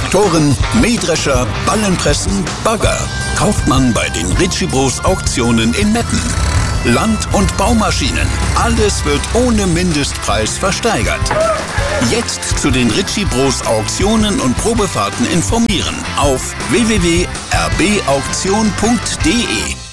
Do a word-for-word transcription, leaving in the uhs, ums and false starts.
Traktoren, Mähdrescher, Ballenpressen, Bagger kauft man bei den Ritchie Bros Auktionen in Meppen. Land- und Baumaschinen, alles wird ohne Mindestpreis versteigert. Jetzt zu den Ritchie Bros Auktionen und Probefahrten informieren auf w w w punkt r b auktion punkt d e.